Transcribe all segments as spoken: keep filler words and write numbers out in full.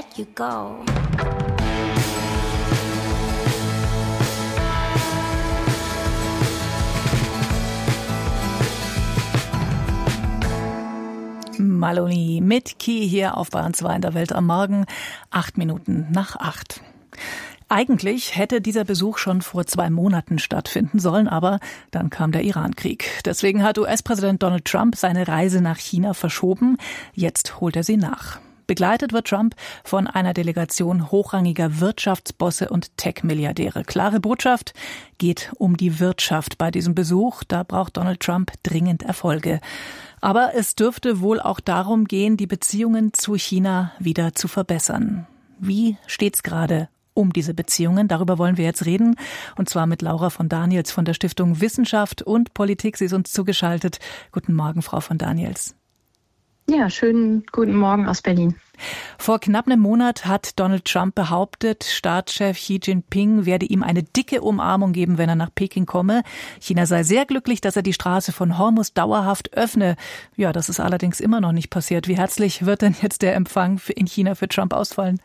let you go. Maloney mit Key hier auf Bayern zwei in der Welt am Morgen, acht Minuten nach acht. Eigentlich hätte dieser Besuch schon vor zwei Monaten stattfinden sollen, aber dann kam der Iran-Krieg. Deswegen hat U S-Präsident Donald Trump seine Reise nach China verschoben. Jetzt holt er sie nach. Begleitet wird Trump von einer Delegation hochrangiger Wirtschaftsbosse und Tech-Milliardäre. Klare Botschaft, geht um die Wirtschaft bei diesem Besuch. Da braucht Donald Trump dringend Erfolge. Aber es dürfte wohl auch darum gehen, die Beziehungen zu China wieder zu verbessern. Wie steht's gerade um diese Beziehungen? Darüber wollen wir jetzt reden. Und zwar mit Laura von Daniels von der Stiftung Wissenschaft und Politik. Sie ist uns zugeschaltet. Guten Morgen, Frau von Daniels. Ja, schönen guten Morgen aus Berlin. Vor knapp einem Monat hat Donald Trump behauptet, Staatschef Xi Jinping werde ihm eine dicke Umarmung geben, wenn er nach Peking komme. China sei sehr glücklich, dass er die Straße von Hormuz dauerhaft öffne. Ja, das ist allerdings immer noch nicht passiert. Wie herzlich wird denn jetzt der Empfang in China für Trump ausfallen?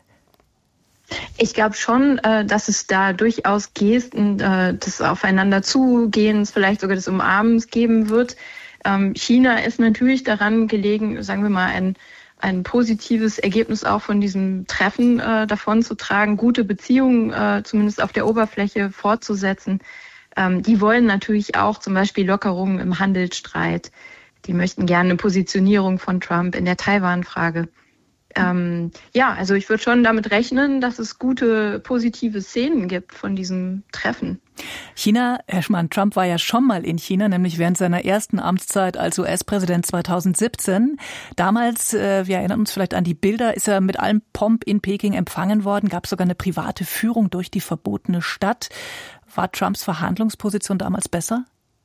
Ich glaube schon, dass es da durchaus Gesten des Aufeinander zugehens, vielleicht sogar des Umarmens geben wird. China ist natürlich daran gelegen, sagen wir mal, ein, ein positives Ergebnis auch von diesem Treffen äh, davonzutragen, gute Beziehungen äh, zumindest auf der Oberfläche fortzusetzen. Ähm, die wollen natürlich auch zum Beispiel Lockerungen im Handelsstreit. Die möchten gerne eine Positionierung von Trump in der Taiwan-Frage. Ähm, ja, also ich würde schon damit rechnen, dass es gute, positive Szenen gibt von diesem Treffen. China, Herr Schmann, Trump war ja schon mal in China, nämlich während seiner ersten Amtszeit als U S-Präsident zweitausendsiebzehn. Damals, äh, wir erinnern uns vielleicht an die Bilder, ist er mit allem Pomp in Peking empfangen worden, gab sogar eine private Führung durch die verbotene Stadt. War Trumps Verhandlungsposition damals besser?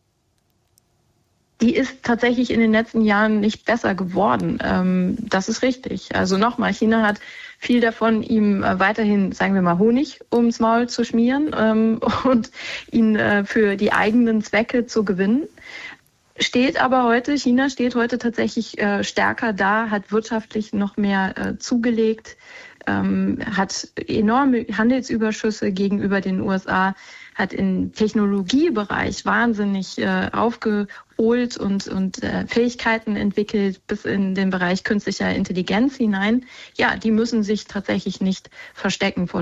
Die ist tatsächlich in den letzten Jahren nicht besser geworden. Ähm, das ist richtig. Also nochmal, China hat viel davon, ihm äh, weiterhin, sagen wir mal, Honig ums Maul zu schmieren ähm, und ihn äh, für die eigenen Zwecke zu gewinnen. Steht aber heute, China steht heute tatsächlich äh, stärker da, hat wirtschaftlich noch mehr äh, zugelegt, ähm, hat enorme Handelsüberschüsse gegenüber den U S A, hat im Technologiebereich wahnsinnig äh, aufgeholt und, und äh, Fähigkeiten entwickelt bis in den Bereich künstlicher Intelligenz hinein. Ja, die müssen sich tatsächlich nicht verstecken vor